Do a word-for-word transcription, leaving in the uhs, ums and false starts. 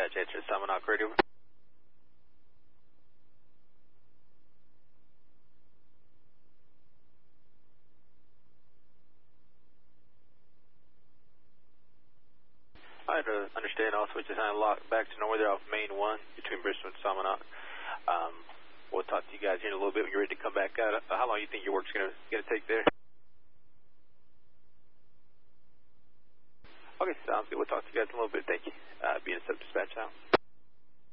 Dispatch, answer Salmonoc Radio. I uh, understand all switches unlocked back to northern off Main one between Bristol and Salmonoc. Um, we'll talk to you guys here in a little bit when you're ready to come back out. Uh, how long do you think your work's going to take there? Okay, sounds good. We'll talk to you guys in a little bit. Thank you. Uh, B N S F dispatch out.